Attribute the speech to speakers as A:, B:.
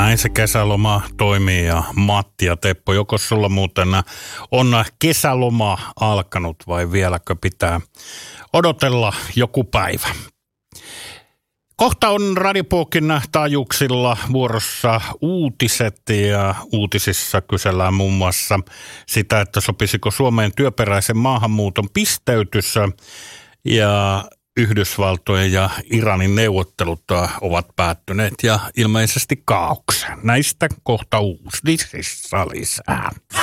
A: Näin se kesäloma toimii ja Matti ja Teppo, joko sulla muuten on kesäloma alkanut vai vieläkö pitää odotella joku päivä? Kohta on Radiopuokin taajuuksilla vuorossa uutiset ja uutisissa kysellään muun muassa sitä, että sopisiko Suomeen työperäisen maahanmuuton pisteytys ja Yhdysvaltojen ja Iranin neuvottelut ovat päättyneet ja ilmeisesti kaaokseen. Näistä kohta uutisissa lisää.